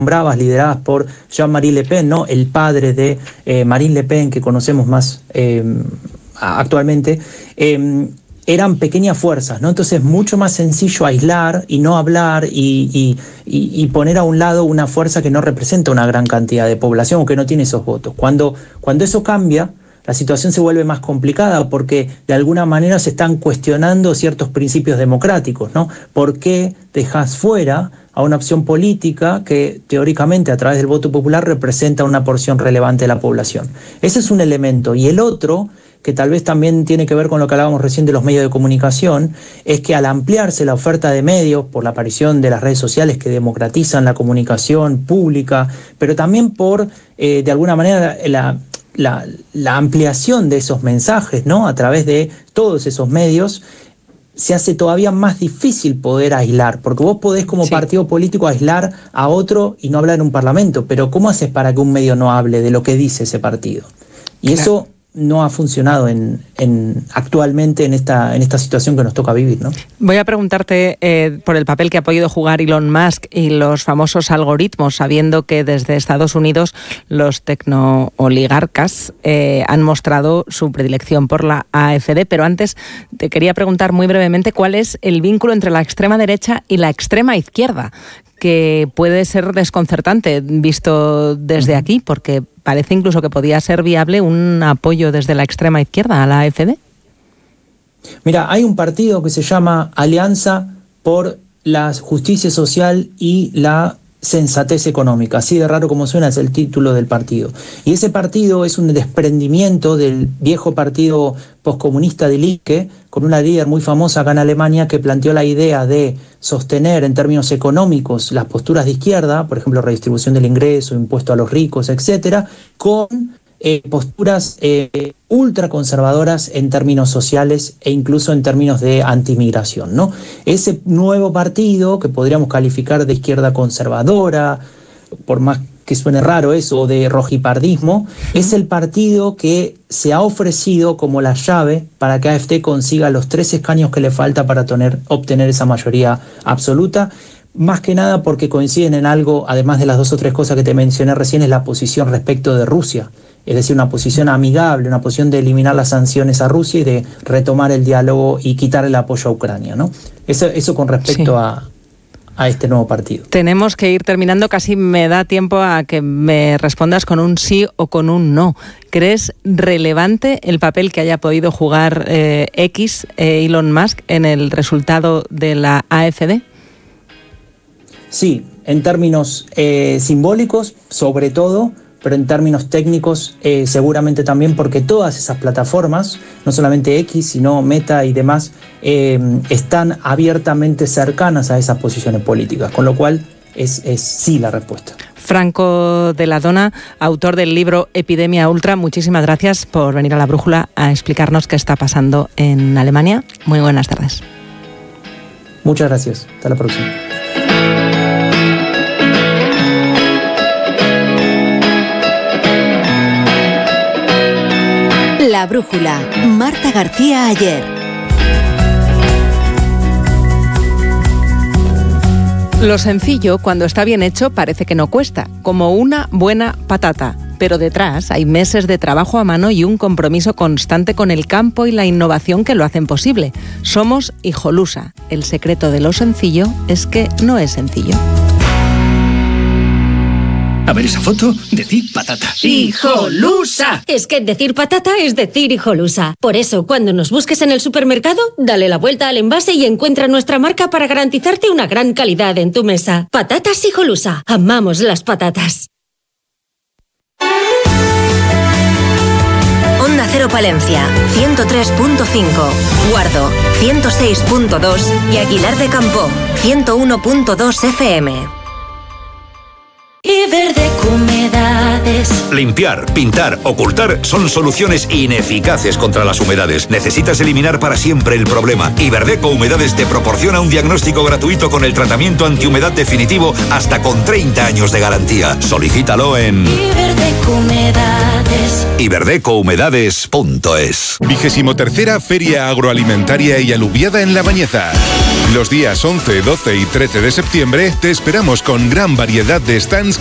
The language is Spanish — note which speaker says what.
Speaker 1: nombrabas, lideradas por Jean-Marie Le Pen, ¿no? El padre de Marine Le Pen, que conocemos más actualmente, eran pequeñas fuerzas, ¿no? Entonces es mucho más sencillo aislar y no hablar y poner a un lado una fuerza que no representa una gran cantidad de población o que no tiene esos votos. Cuando eso cambia, la situación se vuelve más complicada porque de alguna manera se están cuestionando ciertos principios democráticos, ¿no? ¿Por qué dejas fuera a una opción política que teóricamente a través del voto popular representa una porción relevante de la población? Ese es un elemento. Y el otro, que tal vez también tiene que ver con lo que hablábamos recién de los medios de comunicación, es que al ampliarse la oferta de medios por la aparición de las redes sociales que democratizan la comunicación pública, pero también por, de alguna manera, la ampliación de esos mensajes, ¿no? A través de todos esos medios, se hace todavía más difícil poder aislar, porque vos podés como partido político aislar a otro y no hablar en un parlamento, pero ¿cómo haces para que un medio no hable de lo que dice ese partido? Y eso no ha funcionado actualmente en esta situación que nos toca vivir, ¿no?
Speaker 2: Voy a preguntarte por el papel que ha podido jugar Elon Musk y los famosos algoritmos, sabiendo que desde Estados Unidos los tecnooligarcas han mostrado su predilección por la AfD, pero antes te quería preguntar muy brevemente cuál es el vínculo entre la extrema derecha y la extrema izquierda, que puede ser desconcertante visto desde aquí, porque parece incluso que podía ser viable un apoyo desde la extrema izquierda a la AfD.
Speaker 1: Mira, hay un partido que se llama Alianza por la Justicia Social y la Sensatez Económica. Así de raro como suena, es el título del partido. Y ese partido es un desprendimiento del viejo partido poscomunista de Lieke, con una líder muy famosa acá en Alemania que planteó la idea de sostener en términos económicos las posturas de izquierda, por ejemplo, redistribución del ingreso, impuesto a los ricos, etcétera, con posturas ultraconservadoras en términos sociales e incluso en términos de antimigración, ¿no? Ese nuevo partido, que podríamos calificar de izquierda conservadora, por más que suene raro eso, o de rojipardismo, es el partido que se ha ofrecido como la llave para que AfD consiga los 3 escaños que le falta para obtener esa mayoría absoluta. Más que nada porque coinciden en algo, además de las 2 o 3 cosas que te mencioné recién, es la posición respecto de Rusia. Es decir, una posición amigable, una posición de eliminar las sanciones a Rusia y de retomar el diálogo y quitar el apoyo a Ucrania, ¿no? Eso con respecto a este nuevo partido.
Speaker 2: Tenemos que ir terminando, casi me da tiempo a que me respondas con un sí o con un no. ¿Crees relevante el papel que haya podido jugar Elon Musk en el resultado de la AfD?
Speaker 1: Sí, en términos simbólicos, sobre todo, pero en términos técnicos seguramente también, porque todas esas plataformas, no solamente X, sino Meta y demás, están abiertamente cercanas a esas posiciones políticas, con lo cual es sí la respuesta.
Speaker 2: Franco de la Dona, autor del libro Epidemia Ultra, muchísimas gracias por venir a La Brújula a explicarnos qué está pasando en Alemania. Muy buenas tardes.
Speaker 1: Muchas gracias. Hasta la próxima.
Speaker 3: La Brújula, Marta García Ayer.
Speaker 2: Lo sencillo, cuando está bien hecho, parece que no cuesta, como una buena patata. Pero detrás hay meses de trabajo a mano y un compromiso constante con el campo y la innovación que lo hacen posible. Somos Hijolusa. El secreto de lo sencillo es que no es sencillo.
Speaker 4: A ver esa foto, decir patata.
Speaker 5: ¡Hijolusa! Es que decir patata es decir Hijolusa. Por eso, cuando nos busques en el supermercado, dale la vuelta al envase y encuentra nuestra marca para garantizarte una gran calidad en tu mesa. Patatas Hijolusa. Amamos las patatas.
Speaker 3: Onda Cero Palencia, 103.5. Guardo, 106.2. Y Aguilar de Campoo, 101.2 FM.
Speaker 6: Iberdeco Humedades.
Speaker 7: Limpiar, pintar, ocultar son soluciones ineficaces contra las humedades. Necesitas eliminar para siempre el problema. Iberdeco Humedades te proporciona un diagnóstico gratuito con el tratamiento antihumedad definitivo hasta con 30 años de garantía. Solicítalo en
Speaker 6: Iberdeco Humedades.
Speaker 7: Iberdecouhumedades.es.
Speaker 8: 23ª Feria Agroalimentaria y Aluviada en La Bañeza. Los días 11, 12 y 13 de septiembre te esperamos con gran variedad de stands